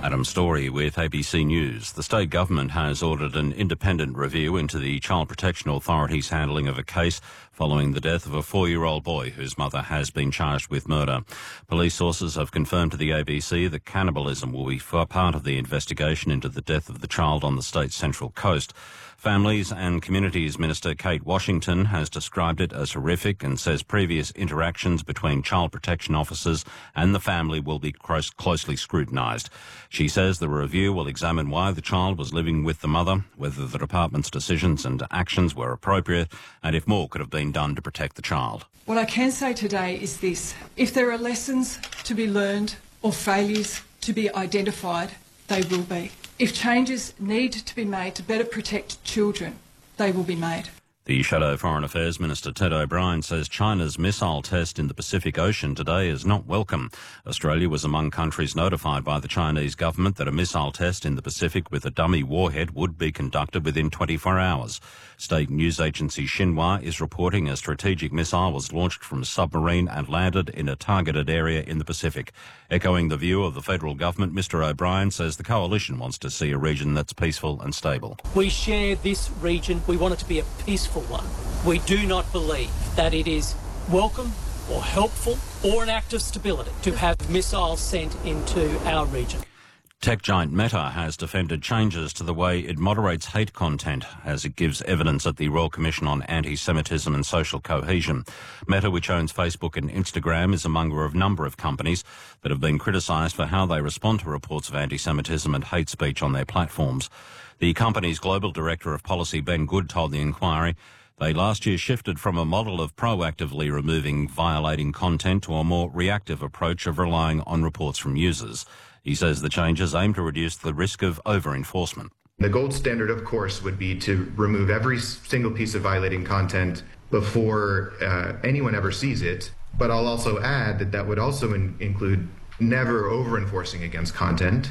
Adam Story with ABC News. The state government has ordered an independent review into the Child Protection Authority's handling of a case following the death of a 4-year-old boy whose mother has been charged with murder. Police sources have confirmed to the ABC that cannibalism will be part of the investigation into the death of the child on the state's Central Coast. Families and Communities Minister Kate Washington has described it as horrific and says previous interactions between child protection officers and the family will be closely scrutinised. She says the review will examine why the child was living with the mother, whether the department's decisions and actions were appropriate, and if more could have been done to protect the child. What I can say today is this: if there are lessons to be learned or failures to be identified, they will be. If changes need to be made to better protect children, they will be made. The Shadow Foreign Affairs Minister Ted O'Brien says China's missile test in the Pacific Ocean today is not welcome. Australia was among countries notified by the Chinese government that a missile test in the Pacific with a dummy warhead would be conducted within 24 hours. State news agency Xinhua is reporting a strategic missile was launched from a submarine and landed in a targeted area in the Pacific. Echoing the view of the federal government, Mr O'Brien says the coalition wants to see a region that's peaceful and stable. We share this region. We want it to be a peaceful one. We do not believe that it is welcome or helpful or an act of stability to have missiles sent into our region. Tech giant Meta has defended changes to the way it moderates hate content as it gives evidence at the Royal Commission on Anti-Semitism and Social Cohesion. Meta, which owns Facebook and Instagram, is among a number of companies that have been criticised for how they respond to reports of anti-Semitism and hate speech on their platforms. The company's global director of policy, Ben Good, told the inquiry they last year shifted from a model of proactively removing violating content to a more reactive approach of relying on reports from users. He says the changes aim to reduce the risk of over-enforcement. The gold standard, of course, would be to remove every single piece of violating content before anyone ever sees it. But I'll also add that that would also include never over-enforcing against content.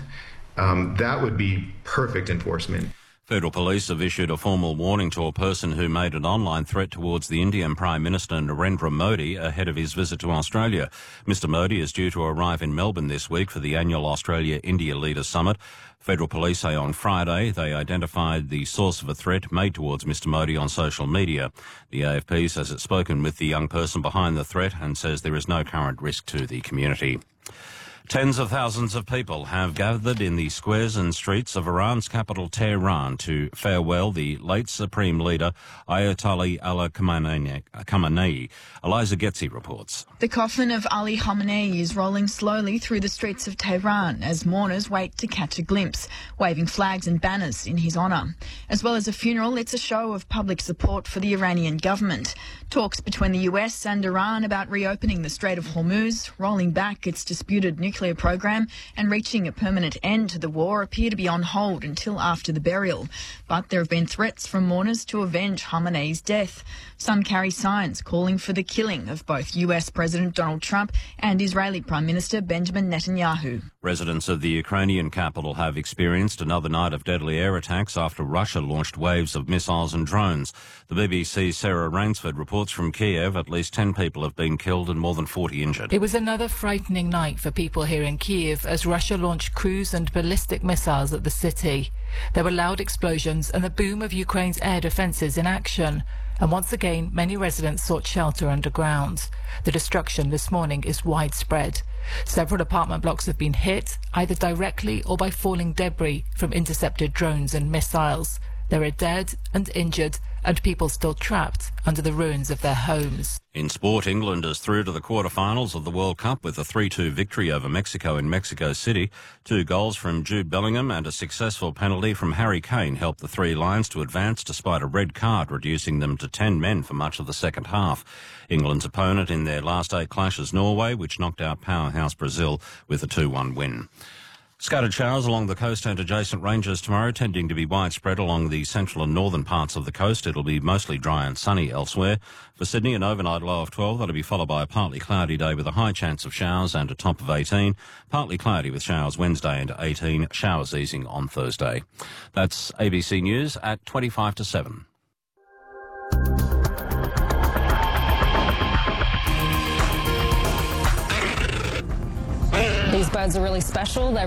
That would be perfect enforcement. Federal police have issued a formal warning to a person who made an online threat towards the Indian Prime Minister Narendra Modi ahead of his visit to Australia. Mr Modi is due to arrive in Melbourne this week for the annual Australia-India Leaders Summit. Federal police say on Friday they identified the source of a threat made towards Mr Modi on social media. The AFP says it's spoken with the young person behind the threat and says there is no current risk to the community. Tens of thousands of people have gathered in the squares and streets of Iran's capital, Tehran, to farewell the late Supreme Leader, Ayatollah Ali Khamenei. Eliza Getzi reports. The coffin of Ali Khamenei is rolling slowly through the streets of Tehran as mourners wait to catch a glimpse, waving flags and banners in his honour. As well as a funeral, it's a show of public support for the Iranian government. Talks between the US and Iran about reopening the Strait of Hormuz, rolling back its disputed nuclear program and reaching a permanent end to the war appear to be on hold until after the burial. But there have been threats from mourners to avenge Khamenei's death. Some carry signs calling for the killing of both US President Donald Trump and Israeli Prime Minister Benjamin Netanyahu. Residents of the Ukrainian capital have experienced another night of deadly air attacks after Russia launched waves of missiles and drones. The BBC's Sarah Rainsford reports from Kiev at least 10 people have been killed and more than 40 injured. It was another frightening night for people here in Kiev as Russia launched cruise and ballistic missiles at the city. There were loud explosions and the boom of Ukraine's air defences in action. And once again, many residents sought shelter underground. The destruction this morning is widespread. Several apartment blocks have been hit, either directly or by falling debris from intercepted drones and missiles. There are dead and injured and people still trapped under the ruins of their homes. In sport, England is through to the quarter-finals of the World Cup with a 3-2 victory over Mexico in Mexico City. 2 goals from Jude Bellingham and a successful penalty from Harry Kane helped the Three Lions to advance despite a red card, reducing them to 10 men for much of the second half. England's opponent in their last 8 clashes, Norway, which knocked out powerhouse Brazil with a 2-1 win. Scattered showers along the coast and adjacent ranges tomorrow, tending to be widespread along the central and northern parts of the coast. It'll be mostly dry and sunny elsewhere. For Sydney, an overnight low of 12. That'll be followed by a partly cloudy day with a high chance of showers and a top of 18. Partly cloudy with showers Wednesday and 18. Showers easing on Thursday. That's ABC News at 25 to 7. These birds are really special. They're